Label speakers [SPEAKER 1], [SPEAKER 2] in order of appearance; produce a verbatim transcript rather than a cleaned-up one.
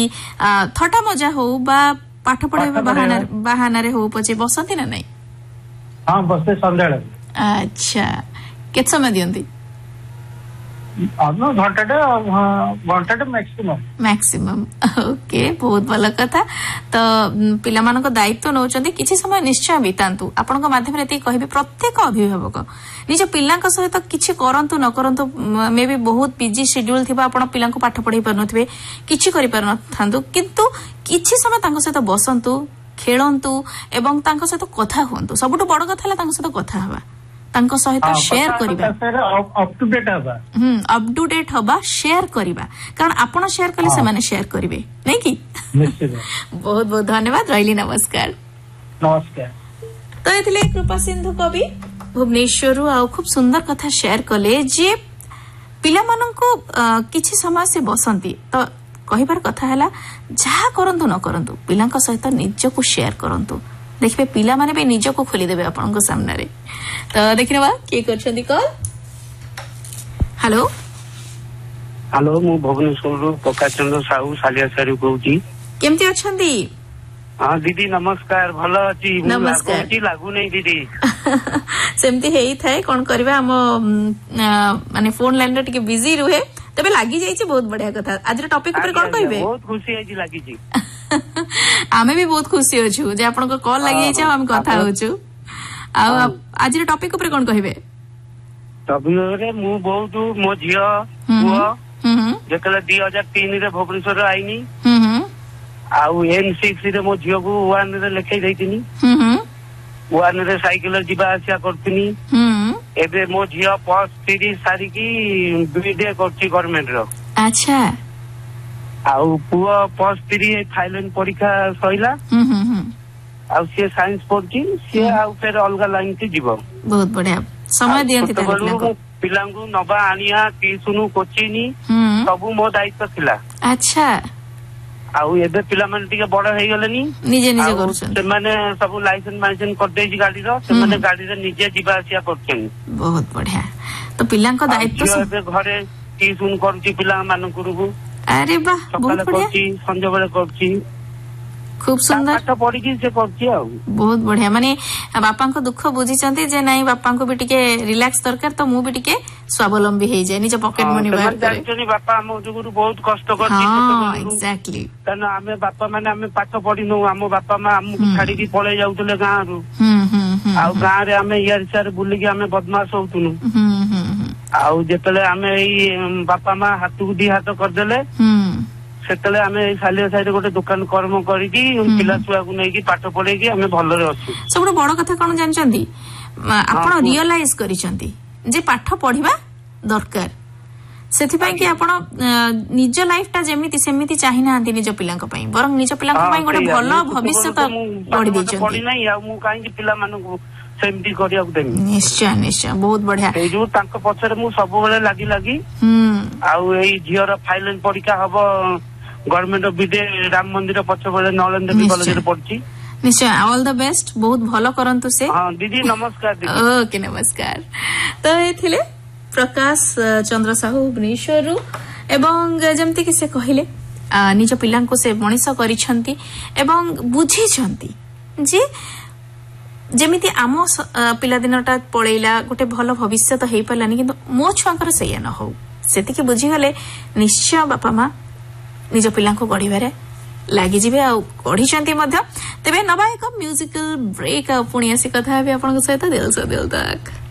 [SPEAKER 1] थटा मजा हो बा पाठ पढ़ाइबा बाहाना बाहाना हो पचे बसंती ना नहीं?
[SPEAKER 2] हाँ बसे संध्या।
[SPEAKER 1] अच्छा केत समय दियंती?
[SPEAKER 2] घंटाटे घंटाटे मैक्सिमम
[SPEAKER 1] मैक्सिमम ओके बहुत भल कथा। तो पिला मानक दायित्व नौचंदी किछि समय निश्चय बितांतु आपनका माध्यम रे कहबे प्रत्येक अभिभावक निज पिलांक सहित किछि करंतु न करंतु मे भी बहुत बिजी शेड्यूल थिबा आपण पिलांक पाठ पढ़ाई परनथिबे किछि करि परनथांतु किंतु किछि समय तांक सहित बसंतु खेलंतु एवं तांक सहित कथा हुंतु सबटु बड़ कथा हला तांक सहित कथा हवा तांको सहित शेयर करिबा
[SPEAKER 2] अप टू डेट हबा
[SPEAKER 1] हम अप टू डेट हबा शेयर करिबा कारण आपण शेयर कले से माने शेयर करिवे नै कि
[SPEAKER 2] निश्चित।
[SPEAKER 1] बहुत बहुत धन्यवाद रहिली नमस्कार।
[SPEAKER 2] नमस्कार।
[SPEAKER 1] तो एथिले कृपा सिंधु कवि भुवनेश्वर आ खूब सुंदर कथा शेयर कले जे पिला माननको किछि समय से बसंती तो कहिबार कथा हला जहा करंतु न करंतु पिलांक सहित निजको शेयर करंतु देखिए पिला माने भी निज को खोली देबे आपन को सामने रे। तो देखिनबा के करछंदी कॉल। हेलो
[SPEAKER 3] हेलो मु भुवनेश्वर रु प्रकाश चंद्र साहू सालिया सारू कहूची।
[SPEAKER 1] केमती अछंदी?
[SPEAKER 3] हां दीदी नमस्कार भलो अछि।
[SPEAKER 1] नमस्कार
[SPEAKER 3] लागू लागू नै दीदी
[SPEAKER 1] सेमती हेई थाए कोन करबा हम माने फोन लाइन रे टिके बिजी रुहे तबे लागि जाई छी। बहुत बढ़िया कथा आज टॉपिक ऊपर कोन कहबे?
[SPEAKER 3] बहुत खुशी आइ लागि छी।
[SPEAKER 1] आमे भी बहुत खुशी होछु जे आपन को कॉल लागि छै हम कथा होछु। आ आज टॉपिक ऊपर कोन कहबे?
[SPEAKER 3] टॉपिक रे मु बहुत मो झियो पुओ जेकले दो हज़ार तीन रे भुवनेश्वर आइनी आउ एन सिक्स रे मो झियो को वन रे लेखै दैतिनी वन रे साइकिल जिबा आसिया करतिनी एबे मो झियो पास तीस सारी की बीडे करछि गवर्नमेंट रो।
[SPEAKER 1] अच्छा
[SPEAKER 3] आउ पुओ पास तीस थाईलैंड परीक्षा सइला आउ से साइंस पढ़छि से आउ फेर अलगा लाइन के जीवो।
[SPEAKER 1] बहुत बढ़िया समय दियंती ताले
[SPEAKER 3] पिलांगु नबा आनिया ट्यूशन कोचिंग सब मो दायित्व थिला।
[SPEAKER 1] अच्छा
[SPEAKER 3] आउ एबे पिला माने टिके बड़ हे गेलनी
[SPEAKER 1] निजे निजे करछन
[SPEAKER 3] से माने सब लाइसेंस माइसेंस कर देछि गाड़ी रो से माने गाड़ी रे निजे जीवा आसिया करछन।
[SPEAKER 1] बहुत बढ़िया। तो पिलां का दायित्व
[SPEAKER 3] एबे घरे ट्यूशन करछि पिला मानन कुरु।
[SPEAKER 1] अरे वाह बहुत बढ़िया।
[SPEAKER 3] संजय बेले करछि
[SPEAKER 1] खूब सुंदर
[SPEAKER 3] पाठ पढ़ी की से करछि आ
[SPEAKER 1] बहुत बढ़िया। माने बापा को दुख बुझी चंती जे नहीं बापा को भी टिके रिलैक्स दरकार तो मु भी टिके स्वावलंबी हे जाय निज पॉकेट मनी बाहर करे।
[SPEAKER 3] जानि बापा हम जुगुरु बहुत कष्ट करछि।
[SPEAKER 1] हां एग्जैक्टली
[SPEAKER 3] तने हमें बापा माने हमें पाठ पढ़ी नो हम बापा मा हमकु छाडी की पळे जाउतले गां रु
[SPEAKER 1] हम हम
[SPEAKER 3] आ गां रे हमें यार चार बुली के हमें बदमाश होतुनु
[SPEAKER 1] हम हम
[SPEAKER 3] आ जेतले हमें ई बापा मा हाथु दी हाथ कर देले सेतले हमें सालिया साइड गोटे दुकान कर्म करी की पिला छुआ को नै की पाठ पढ़े की हमें भलो रे अछि।
[SPEAKER 1] सबसे बड़ कथा कोन जानचंदी आपण रियलाइज करिसंती जे पाठ पढ़िबा दरकार सेथि पई कि आपण निज लाइफ टा जेमिति सेमिति चाहिना आंती निज पिलांक पई बरं निज पिलांक पई गोटे भलो भविष्य त गढि दैछंती।
[SPEAKER 3] पढ़ी नै आ मु काई कि पिला मानु को सेमिति करिया को देमी।
[SPEAKER 1] निश्चय निश्चय बहुत बढ़िया।
[SPEAKER 3] ए जो तांको पछरे मु सब बेले लागी लागी
[SPEAKER 1] हम
[SPEAKER 3] आउ एई झियर फाइनल परीक्षा हबो गवर्नमेंट ऑफ बीडे राम मंदिर पछ बेले नलन देवी कॉलेज रे पढ़छि।
[SPEAKER 1] निश्चय ऑल द बेस्ट बहुत भलो करंतु से।
[SPEAKER 3] हां दीदी नमस्कार दीदी।
[SPEAKER 1] ओके नमस्कार। तो ए थिले प्रकाश चंद्र साहू भुवनेश्वर एवं जमती कि से कहिले निज पिलां को से मनीष करिसंती एवं बुझी छंती जे जेमिति आम पिला दिनटा पळैला गोटे भलो भविष्य तो हेई पलानी किंतु मो छुआंकर सैया न हो सेति के बुझी गले निश्चय बापा मां निज पिलां को गढिबारे लागि जिवे आ गढिचंती मध्य। तेबे नबा एक म्यूजिकल ब्रेक पुणी आसी कथा हेबे आपन सहित दिल से दिल तक।